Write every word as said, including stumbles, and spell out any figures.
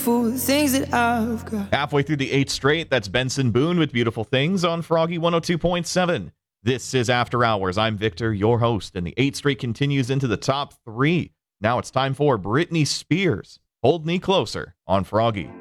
for the things that I've got. Halfway through the eighth straight, that's Benson Boone with Beautiful Things on Froggy one oh two point seven. This is After Hours. I'm Victor, your host, and the eighth straight continues into the top three. Now it's time for Britney Spears. Hold Me Closer on Froggy.